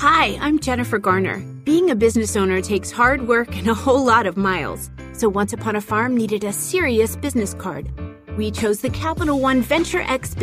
Hi, I'm Jennifer Garner. Being a business owner takes hard work and a whole lot of miles. So Once Upon a Farm needed a serious business card. We chose the Capital One Venture X